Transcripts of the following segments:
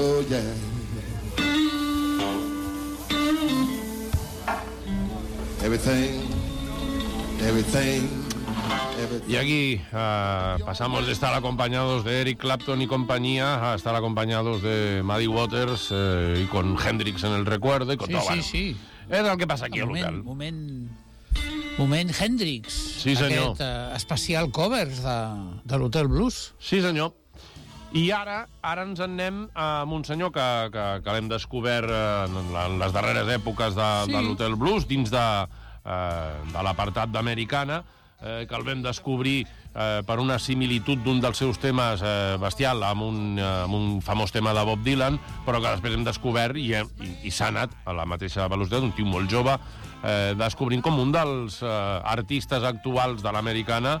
Oh, yeah. Everything. Y aquí pasamos de estar acompañados de Eric Clapton y compañía a estar acompañados de Muddy Waters y con Hendrix en el recuerdo y con todo. Sí. És el que passa aquí a l'hotel. Moment Hendrix. Sí, senyor. Aquest especial covers de l'Hotel Blues. Sí, senyor. I ara ens en anem amb un senyor que l'hem descobert en les darreres èpoques de l'Hotel Blues, dins de l'apartat d'Americana, que el vam descobrir per una similitud d'un dels seus temes bestial amb un famós tema de Bob Dylan, però que després hem descobert i s'ha anat a la mateixa velocitat, un tio molt jove, descobrint com un dels artistes actuals de l'Americana,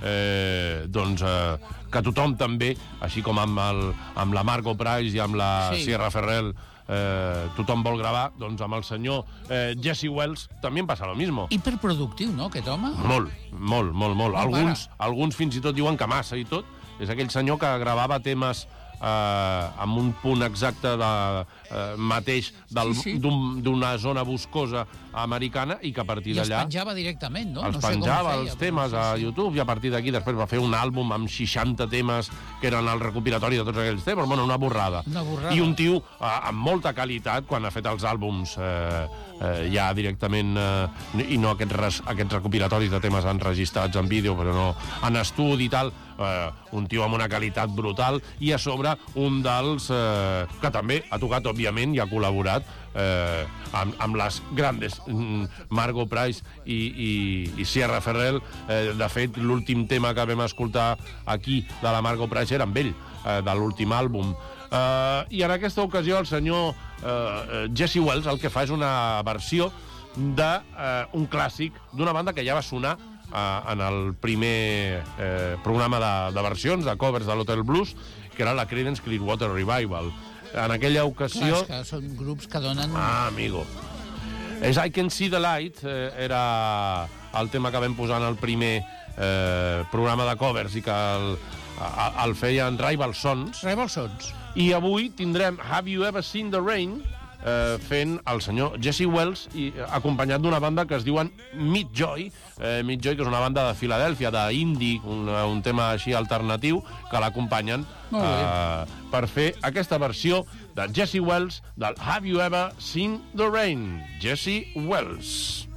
que tothom també, així com amb la Margo Price i amb la Sierra Ferrell, tothom vol gravar, doncs amb el senyor Jesse Wells també em passa lo mismo. Hiperproductiu, no, aquest home? Molt. Alguns fins i tot diuen que massa i tot. És aquell senyor que gravava temes amb un punt exacte mateix d'una zona boscosa americana i que a partir d'allà... I els penjava directament, no? Els penjava els temes a YouTube i a partir d'aquí després va fer un àlbum amb 60 temes que eren el recopilatori de tots aquells temes. Bueno, una borrada. I un tio amb molta qualitat quan ha fet els àlbums ja directament i no aquests recopilatoris de temes enregistrats en vídeo però no en estudi i tal, un tio amb una qualitat brutal i a sobre un dels que també ha tocat òbviament i ha col·laborat amb les grandes Margo Price i Sierra Ferrell. De fet, l'últim tema que vam escoltar aquí de la Margo Price era amb ell, de l'últim àlbum. I en aquesta ocasió el senyor Jesse Wells el que fa és una versió d'un clàssic d'una banda que ja va sonar en el primer programa de versions, de covers de l'Hotel Blues, que era la Creedence Clearwater Revival. En aquella ocasió... Clar, que són grups que donen... amigo. És I Can See the Light, era el tema que vam posar en el primer programa de covers i que el feien Rival Sons. I avui tindrem Have You Ever Seen the Rain, fent el senyor Jesse Wells i acompanyat d'una banda que es diuen Meat Joy, que és una banda de Filadèlfia, d'indie, un tema així alternatiu, que l'acompanyen per fer aquesta versió de Jesse Wells del Have You Ever Seen the Rain. Jesse Wells.